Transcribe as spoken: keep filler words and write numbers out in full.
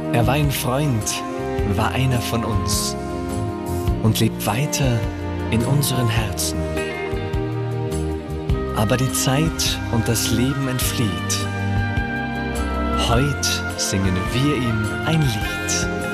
Er war ein Freund, war einer von uns und lebt weiter in unseren Herzen. Aber die Zeit und das Leben entflieht. Heut singen wir ihm ein Lied.